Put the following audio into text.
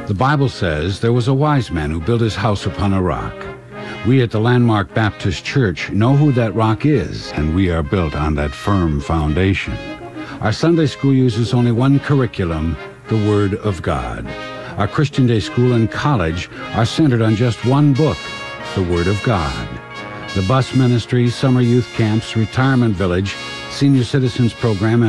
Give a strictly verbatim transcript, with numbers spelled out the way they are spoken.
The Bible says there was a wise man who built his house upon a rock. We at the Landmark Baptist Church know who that rock is, and we are built on that firm foundation. Our Sunday school uses only one curriculum, the Word of God. Our Christian Day School and college are centered on just one book, the Word of God. The bus ministry, summer youth camps, retirement village, senior citizens program,